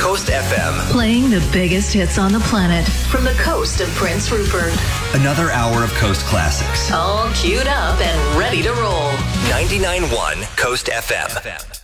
Coast FM. Playing the biggest hits on the planet from the coast of Prince Rupert. Another hour of Coast classics. All queued up and ready to roll. 99.1 Coast FM.